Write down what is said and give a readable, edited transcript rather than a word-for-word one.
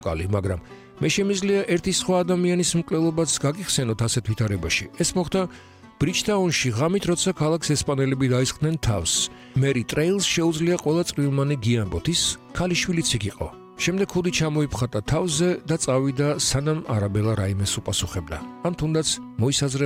კალი, მაგრამ მე შემიძლია ერთი სხვა ადამიანის მკვლელობაც გაგიხსენოთ ასეთ ვითარებაში. ეს მოხდა ბრიჯთაუნში ღამით, როცა ქალაქს ესპანელები დაისხდნენ თავს. მერი ტრეილს შეუძლია ყველა წვრილმანი გიამბოთ, ის ქალიშვილიც იქ იყო. შემდეგ ხუდი ჩამოიფხატა თავზე და წავიდა, სანამ არაბელა რაიმეს უპასუხებდა. ან თუნდაც მოისაზრებდა